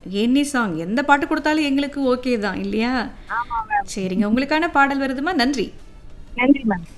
Any song எந்த பாட்டு குடுத்தாலும் எங்களுக்கு ஓகே தான் இல்லையா? ஆமா மேம். சரிங்க. உங்களுக்கான பாடல் வருதுமா? நன்றி. நன்றி மேம்.